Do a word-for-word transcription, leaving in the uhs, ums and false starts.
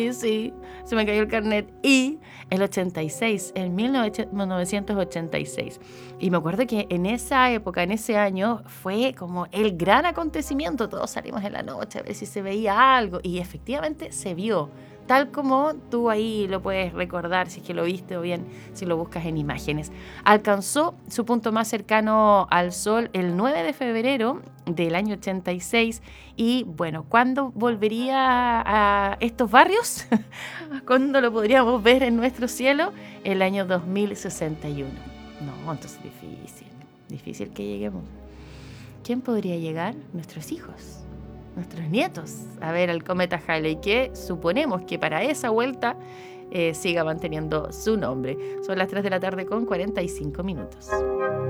sí, se me cayó el carnet. Y el ochenta y seis, en mil novecientos ochenta y seis. Y me acuerdo que en esa época, en ese año, fue como el gran acontecimiento. Todos salimos en la noche a ver si se veía algo. Y efectivamente se vio. Tal como tú ahí lo puedes recordar, si es que lo viste o bien si lo buscas en imágenes. Alcanzó su punto más cercano al Sol el nueve de febrero del año ochenta y seis. Y bueno, ¿cuándo volvería a estos barrios? ¿Cuándo lo podríamos ver en nuestro cielo? El año dos mil sesenta y uno. No, entonces difícil, difícil que lleguemos. ¿Quién podría llegar? Nuestros hijos. Nuestros nietos a ver al cometa Halley, que suponemos que para esa vuelta eh, siga manteniendo su nombre. Son las tres de la tarde con cuarenta y cinco minutos.